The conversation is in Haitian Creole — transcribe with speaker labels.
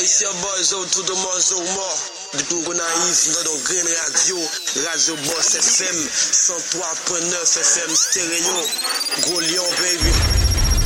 Speaker 1: it's your boy Zo to the more Zo more. Depuis qu'on arrive dans notre Green Radio, Radio Boss FM, 103.9 FM stéréo, Gros Lyon baby.